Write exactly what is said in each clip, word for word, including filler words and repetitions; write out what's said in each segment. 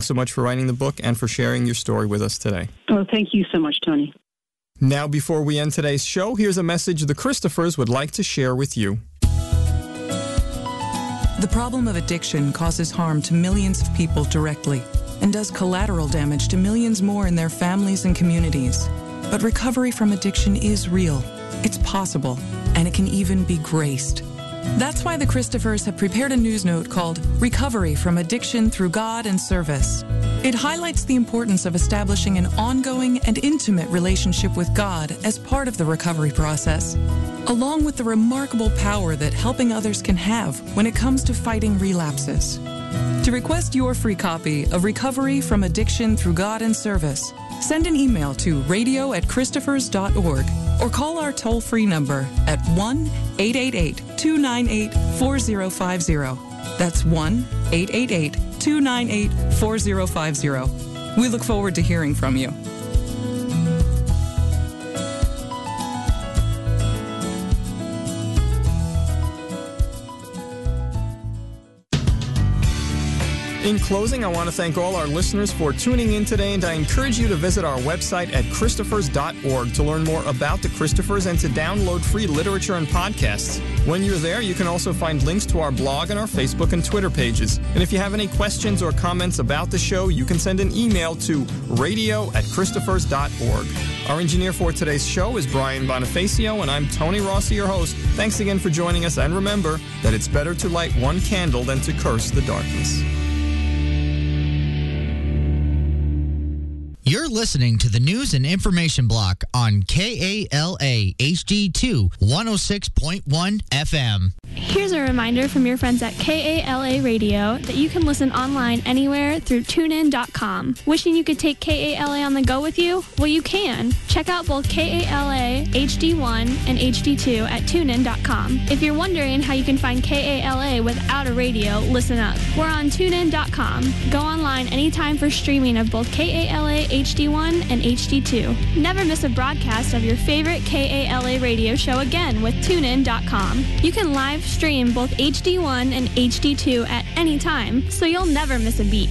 so much for writing the book and for sharing your story with us today. Oh, thank you so much, Tony. Now, before we end today's show, here's a message the Christophers would like to share with you. The problem of addiction causes harm to millions of people directly and does collateral damage to millions more in their families and communities. But recovery from addiction is real, it's possible, and it can even be graced. That's why the Christophers have prepared a news note called Recovery from Addiction Through God and Service. It highlights the importance of establishing an ongoing and intimate relationship with God as part of the recovery process, along with the remarkable power that helping others can have when it comes to fighting relapses. To request your free copy of Recovery from Addiction Through God and Service, send an email to radio at christophers dot org or call our toll-free number at one eight eight eight, two nine eight, four zero five zero. That's one eight eight eight, two nine eight, four zero five zero. We look forward to hearing from you. In closing, I want to thank all our listeners for tuning in today, and I encourage you to visit our website at christophers dot org to learn more about the Christophers and to download free literature and podcasts. When you're there, you can also find links to our blog and our Facebook and Twitter pages. And if you have any questions or comments about the show, you can send an email to radio at christophers dot org. Our engineer for today's show is Brian Bonifacio, and I'm Tony Rossi, your host. Thanks again for joining us, and remember that it's better to light one candle than to curse the darkness. You're listening to the News and Information Block on K A L A H D two one oh six point one F M. Here's a reminder from your friends at K A L A Radio that you can listen online anywhere through tune in dot com. Wishing you could take K A L A on the go with you? Well, you can. Check out both K A L A H D one and H D two at tune in dot com. If you're wondering how you can find K A L A without a radio, listen up. We're on tune in dot com. Go online anytime for streaming of both K A L A H D one and H D two. Never miss a broadcast of your favorite K A L A radio show again with tune in dot com. You can live stream both H D one and H D two at any time, so you'll never miss a beat.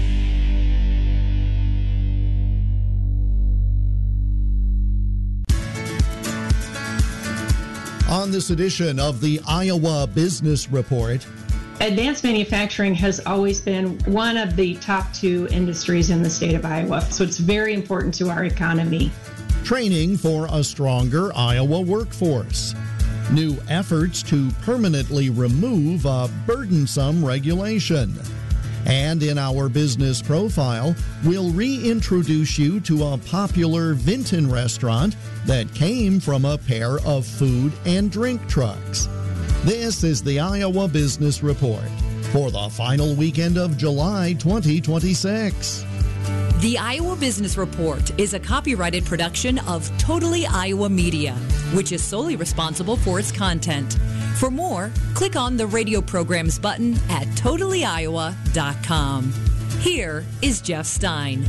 On this edition of the Iowa Business Report, advanced manufacturing has always been one of the top two industries in the state of Iowa, so it's very important to our economy. Training for a stronger Iowa workforce. New efforts to permanently remove a burdensome regulation. And in our business profile, we'll reintroduce you to a popular Vinton restaurant that came from a pair of food and drink trucks. This is the Iowa Business Report for the final weekend of July twenty twenty-six. The Iowa Business Report is a copyrighted production of Totally Iowa Media, which is solely responsible for its content. For more, click on the radio programs button at totally iowa dot com. Here is Jeff Stein.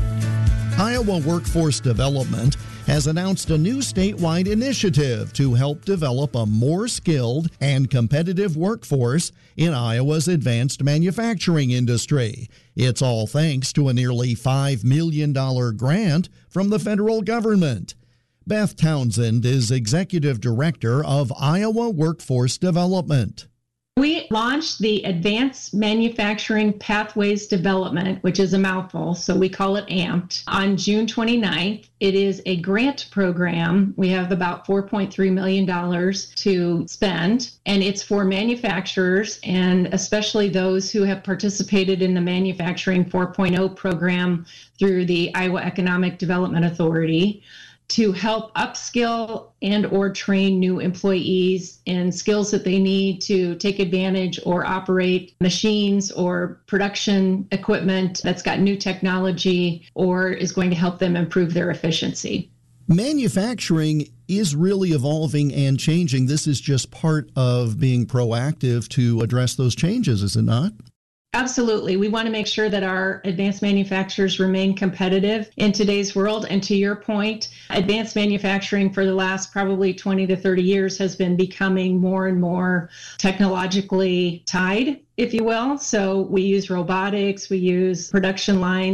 Iowa Workforce Development has announced a new statewide initiative to help develop a more skilled and competitive workforce in Iowa's advanced manufacturing industry. It's all thanks to a nearly five million dollars grant from the federal government. Beth Townsend is Executive Director of Iowa Workforce Development. We launched the Advanced Manufacturing Pathways Development, which is a mouthful, so we call it AMPed, on June twenty-ninth. It is a grant program. We have about four point three million dollars to spend, and it's for manufacturers, and especially those who have participated in the Manufacturing four point oh program through the Iowa Economic Development Authority, to help upskill and or train new employees in skills that they need to take advantage or operate machines or production equipment that's got new technology or is going to help them improve their efficiency. Manufacturing is really evolving and changing. This is just part of being proactive to address those changes, is it not? Absolutely. We want to make sure that our advanced manufacturers remain competitive in today's world. And to your point, advanced manufacturing for the last probably twenty to thirty years has been becoming more and more technologically tied, if you will. So we use robotics, we use production lines